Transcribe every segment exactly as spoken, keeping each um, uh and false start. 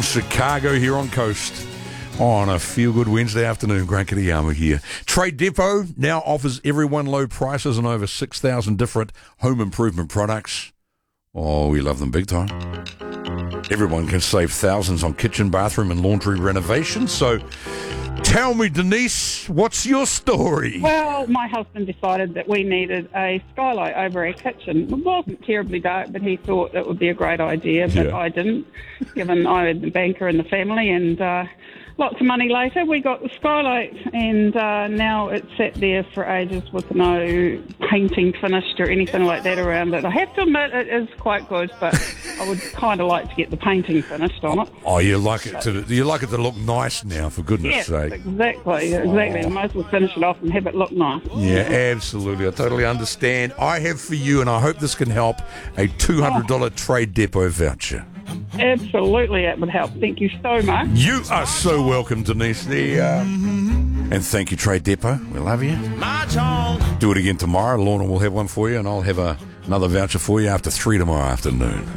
Chicago here on Coast on a feel-good Wednesday afternoon. Grant Kitayama here. Trade Depot now offers everyone low prices on over six thousand different home improvement products. Oh, we love them big time. Everyone can save thousands on kitchen, bathroom and laundry renovations. So tell me, Denise, what's your story? Well, my husband decided that we needed a skylight over our kitchen. It wasn't terribly dark, but he thought it would be a great idea, but Yeah. I didn't, given I was the banker in the family. And uh, lots of money later, we got the skylight, and uh, now it's sat there for ages with no painting finished or anything like that around it. I have to admit, it is quite good, but I would kind of like to get the painting finished on it. Oh, you like it to you like it to look nice now, for goodness Yes, sake. exactly, exactly. I might as well finish it off and have it look nice. Yeah, absolutely. I totally understand. I have for you, and I hope this can help, a two hundred dollars Oh. Trade Depot voucher. Absolutely, it would help. Thank you so much. You are so welcome, Denise. The, uh, and thank you, Trade Depot. We love you. Do it again tomorrow. Lorna will have one for you, and I'll have a, another voucher for you after three tomorrow afternoon.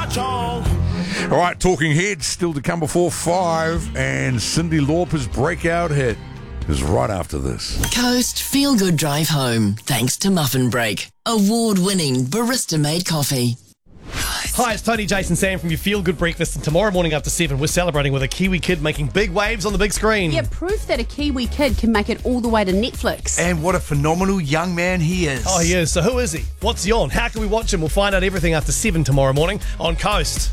All right, Talking Heads still to come before five, and Cyndi Lauper's breakout hit is right after this. Coast Feel Good Drive Home, thanks to Muffin Break. Award-winning barista-made coffee. Hi, it's Tony, Jason, Sam from your Feel Good Breakfast, and tomorrow morning after seven, we're celebrating with a Kiwi kid making big waves on the big screen. Yeah, proof that a Kiwi kid can make it all the way to Netflix. And what a phenomenal young man he is. Oh, he is. So who is he? What's he on? How can we watch him? We'll find out everything after seven tomorrow morning on Coast.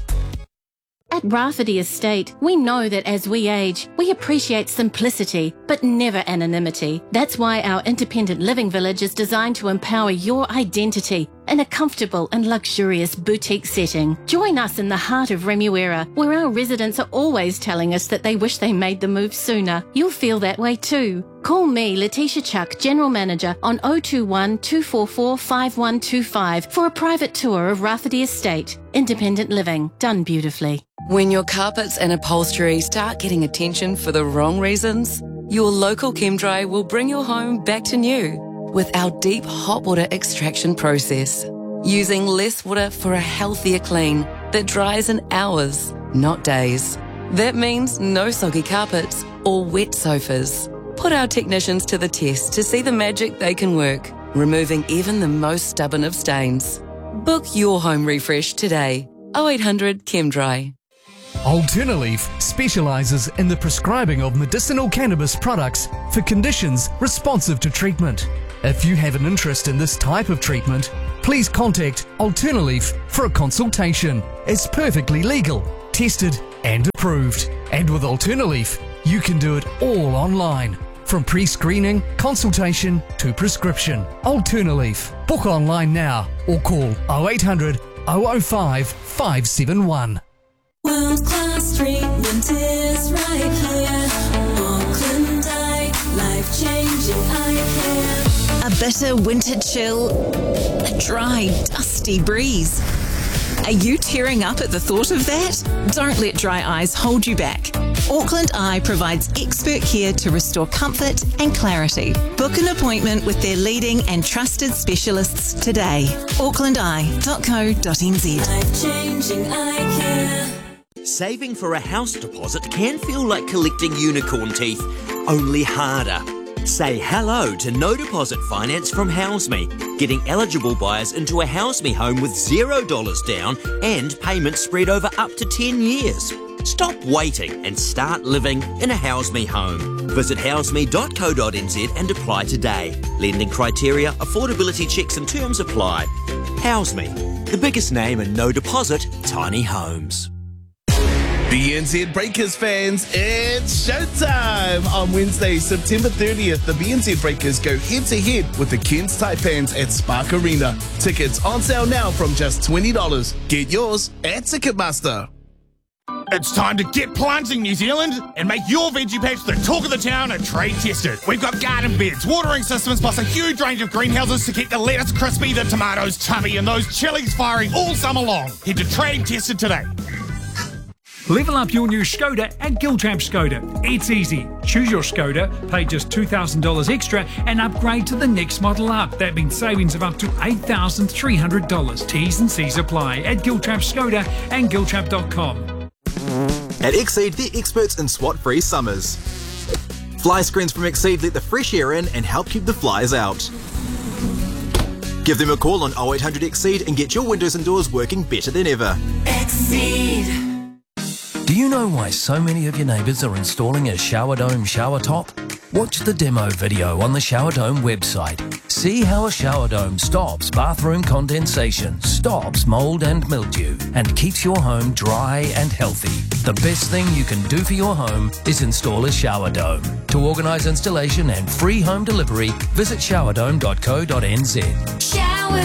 At Rafferty Estate, we know that as we age, we appreciate simplicity, but never anonymity. That's why our independent living village is designed to empower your identity in a comfortable and luxurious boutique setting. Join us in the heart of Remuera, where our residents are always telling us that they wish they made the move sooner. You'll feel that way too. Call me, Letitia Chuck, General Manager, on oh two one, two four four, five one two five for a private tour of Rafferty Estate. Independent living, done beautifully. When your carpets and upholstery start getting attention for the wrong reasons, your local ChemDry will bring your home back to new with our deep hot water extraction process, using less water for a healthier clean that dries in hours, not days. That means no soggy carpets or wet sofas. Put our technicians to the test to see the magic they can work, removing even the most stubborn of stains. Book your home refresh today. oh eight hundred ChemDry. Alternaleaf specialises in the prescribing of medicinal cannabis products for conditions responsive to treatment. If you have an interest in this type of treatment, please contact Alternaleaf for a consultation. It's perfectly legal, tested and approved. And with Alternaleaf, you can do it all online, from pre-screening, consultation to prescription. Alternaleaf. Book online now or call oh eight hundred, oh oh five, five seven one. World-class treatment is right here. Auckland Eye, life-changing eye care. A bitter winter chill, a dry, dusty breeze. Are you tearing up at the thought of that? Don't let dry eyes hold you back. Auckland Eye provides expert care to restore comfort and clarity. Book an appointment with their leading and trusted specialists today. auckland eye dot co dot n z. Life-changing eye care. Saving for a house deposit can feel like collecting unicorn teeth, only harder. Say hello to no deposit finance from HouseMe, getting eligible buyers into a HouseMe home with zero dollars down and payments spread over up to ten years. Stop waiting and start living in a HouseMe home. Visit houseme dot co dot n z and apply today. Lending criteria, affordability checks and terms apply. HouseMe, the biggest name in no deposit tiny homes. B N Z Breakers fans, it's showtime! On Wednesday, September thirtieth, the B N Z Breakers go head-to-head with the Cairns Taipans at Spark Arena. Tickets on sale now from just twenty dollars. Get yours at Ticketmaster. It's time to get plunging, New Zealand, and make your veggie patch the talk of the town and trade tested. We've got garden beds, watering systems, plus a huge range of greenhouses to keep the lettuce crispy, the tomatoes chubby, and those chilies firing all summer long. Head to Trade Tested today. Level up your new Skoda at Giltrap Skoda. It's easy. Choose your Skoda, pay just two thousand dollars extra and upgrade to the next model up. That means savings of up to eight thousand three hundred dollars. T's and C's apply at Giltrap Skoda and Giltrap dot com. At Exceed, they're experts in swat-free summers. Fly screens from Exceed let the fresh air in and help keep the flies out. Give them a call on oh eight hundred Exceed and get your windows and doors working better than ever. Exceed. Do you know why so many of your neighbours are installing a shower dome shower top? Watch the demo video on the Shower Dome website. See how a shower dome stops bathroom condensation, stops mould and mildew, and keeps your home dry and healthy. The best thing you can do for your home is install a shower dome. To organise installation and free home delivery, visit showerdome dot co dot n z. Shower